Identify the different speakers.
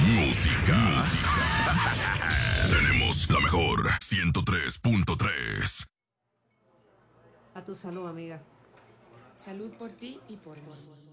Speaker 1: Música. Tenemos la mejor 103.3.
Speaker 2: A tu salud, amiga.
Speaker 3: Salud por ti y por mí.